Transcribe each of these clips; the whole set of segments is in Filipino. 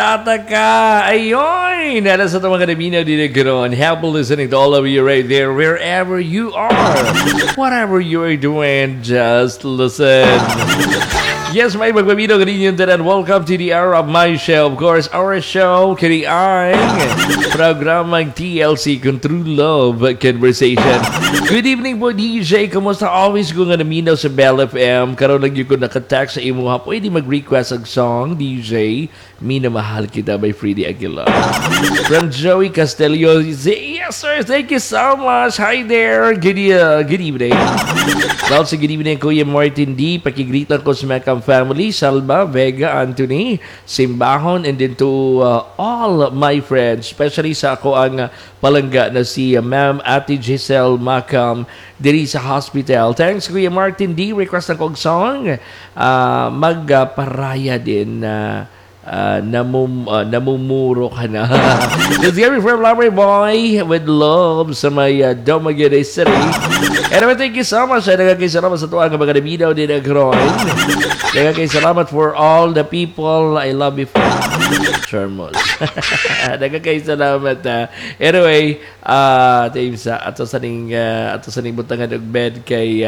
Ataka! Ayoy! Nada sa mga kanamina din nagkaroon. Happy listening to all of you right there, wherever you are. Whatever you are doing, just listen. Yes, may magpapino kaninyo and welcome to the hour of my show. Of course, our show, kini ay programang TLC, True Love Conversation. Good evening po, DJ. Kumusta? Always ko nga naminaw sa Bell FM. Karoon lang yun ko nakatext sa imo ha. Pwede mag-request ang song, DJ. Minamahal Kita by Freddie Aguilar. From Joey Castelio. Yes, sir. Thank you so much. Hi there. Good evening. Well, sa good evening, Kuya Martin D. Pakigritan ko sa Mekam family, Salva, Vega, Anthony, Simbahon, and then to all my friends, especially sa ako ang palangga na si Ma'am Ate Giselle Macam diri sa hospital. Thanks, Kuya Martin D. Request na kong song. Magparaya din na namumuro ka na. This is Gary from Lover Boy with love sa may Dumaguete City. Anyway, thank you so much. Nagkakay salamat sa tuwa ng mga nabinaw din ang Groin. Nagkakay salamat for all the people I love you for. Charmos. Nagkakay salamat. Anyway, ato sa ning butangan ng bed kay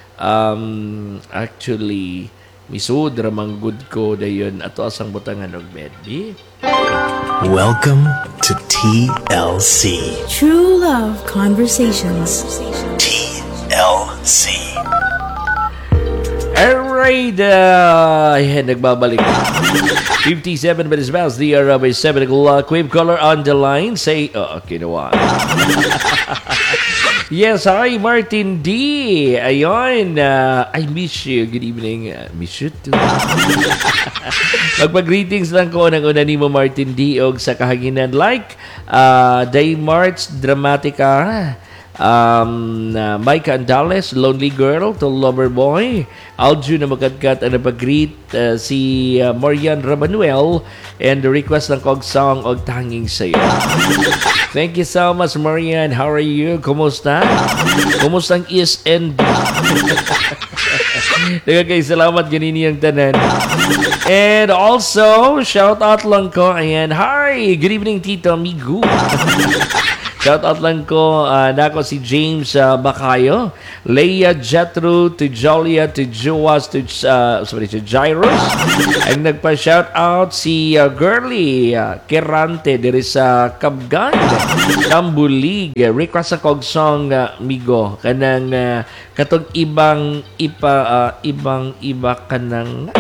actually misud ramang good ko dayon ato asang butangan og bed. Welcome to TLC. True Love Conversations. TLC. Alright, nagbabalik. 57 minutes past the hour by 7 o'clock. Wave caller on the line. Say, kinuha. Yes, hi, Martin D. Ayun, I miss you. Good evening. Miss you too. Magpag-greetings lang ko ng una ni mo, Martin D. Og sa kahaginan. Like, Day March Dramatica. Mike Andales, Lonely Girl to Lover Boy. Alju na magkatkat ang napag-greet si Marian Rabanuel and the request ng kog song og Tanging Sayo. Thank you so much, Marian. How are you? Kumusta? Kumustang is and Nagkakay salamat ganini ang tanan. And also, shout out lang ko. Ayan, hi! Good evening, Tito Migu. Shout out lang ko nako si James Bacayo, Leia Jetro, to Jolia, to Joas, to Jairus. Ang nagpa-shout out si Girly Kerante diri sa Kabgan, Kambulig. Request sa kog song Migo kanang katong ibang iba kanang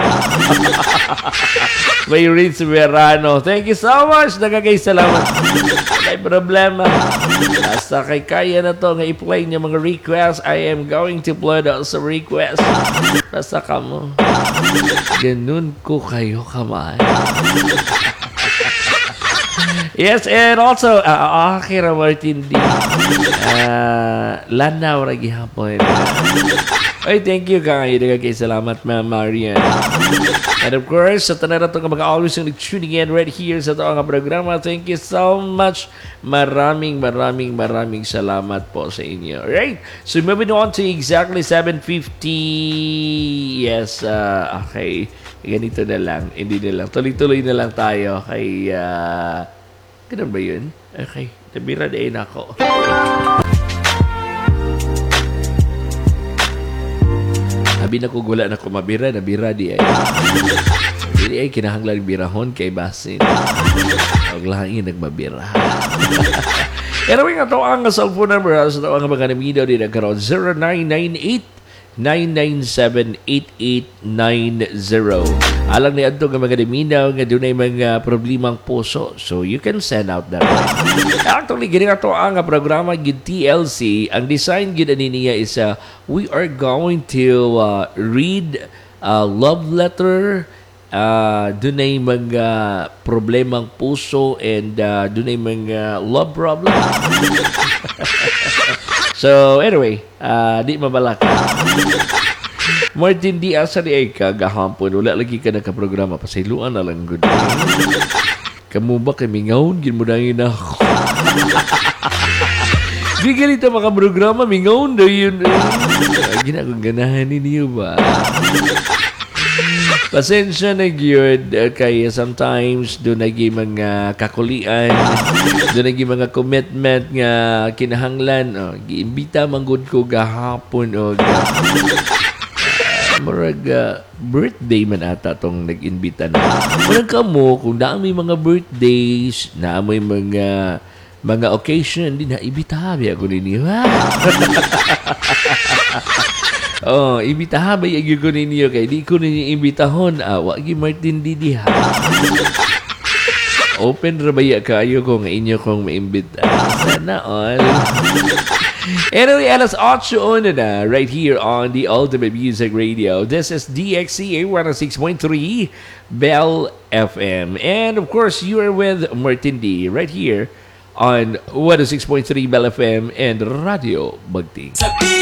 may Rince Verano. Thank you so much. Nagkakay salamat. May problema. Basta kay kaya na to nga i-play niya mga request. I am going to play those request. Basta ka mo. Ganun ko kayo kamay. Yes, and also, Akira Martin D. Lanaw ra gihapon. Ay, thank you kayo. Nagkakay salamat, Ma'am Marian. And of course, sa tanan na ito nga mag-always yung tuning in right here sa ito ang programa. Thank you so much. Maraming salamat po sa inyo. Alright, so moving on to exactly 7:50. Yes, okay. Ganito na lang. Hindi na lang. Tuloy-tuloy na lang tayo. Kay, ganun ba yun? Okay, nabira din ako. Sabi na ko gula na ko mabira, nabira di ay. Hindi ay kinahanglan birahon kay basin. Huwag lang nagmabira. Anyway, nga ito ang cellphone number. Sa ito ang mga namidaw din nagkaroon. 0998-997-8890. Alang ni Adto nga mga naminaw nga doon ay mga problemang puso. So, you can send out that way. Actually, gini nga ito ang programa gid TLC. Ang design gid niya is we are going to read a love letter. Doon ay mga problemang puso and doon ay mga love problem. So, anyway, di mabalaka. Martin, di asa di ay kagahapon. Wala lagi ka nakaprograma. Pasailuan na lang good. Kamu ba kami ngawon? Ginmudangin ako. Di ganito makaprograma. Mingawon daw yun. Ginagong ganahan ninyo ba? Pasensya na gyud kaya sometimes doon naging mga kakulian, doon naging mga commitment nga kinahanglan. Giimbita manggod ko gahapon murag birthday man ata tong nag-imbita na. Murag kamo kung dami mga birthdays, na may mga occasion din na ibitabi ako ninyo. Ibitahabay agi ko ninyo kay di ko ninyo imbitahon. Wagi Martin Didi ha. Open rabaya kayo kung inyo kong maimbita. Sana all. Anyway, alas 8 na right here on the Ultimate Music Radio. This is DXCA 106.3 Bell FM. And of course, you are with Martin D right here on 106.3 Bell FM and Radio Bagting.